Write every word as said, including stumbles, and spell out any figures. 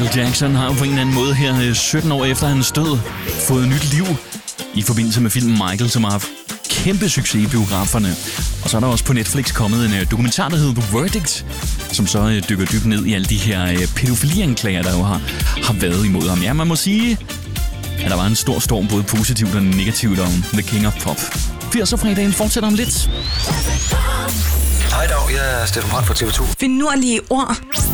Jackson har på en eller anden måde her sytten år efter hans død fået nyt liv i forbindelse med filmen Michael, som har haft kæmpe succes i biograferne. Og så er der også på Netflix kommet en dokumentar, der hedder The Verdict, som så dykker dybt ned i alle de her pædofilianklager, der jo har, har været imod ham. Ja, man må sige, at der var en stor storm, både positivt og negativt, om The King of Pop. firser-fredagen fortsætter om lidt. Hej dag, jeg er Steffen Brandt fra T V to. Finurlige ord.